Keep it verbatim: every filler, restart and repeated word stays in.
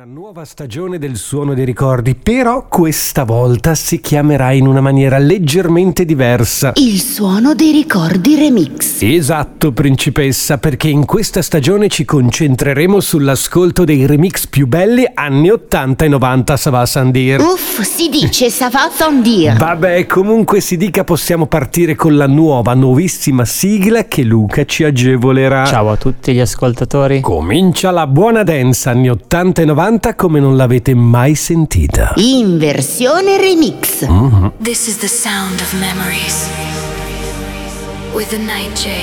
una nuova stagione del Suono dei Ricordi, però questa volta si chiamerà in una maniera leggermente diversa. Il Suono dei Ricordi Remix. Esatto, principessa, perché in questa stagione ci concentreremo sull'ascolto dei remix più belli anni ottanta e novanta, ça va sans dire. Uff, si dice ça va sans dire. Vabbè, comunque si dica, possiamo partire con la nuova, nuovissima sigla che Luca ci agevolerà. Ciao a tutti gli ascoltatori. Comincia la buona dance anni ottanta e novanta come non l'avete mai sentita. In versione remix. Mm-hmm. This is the sound of memories with the Night J.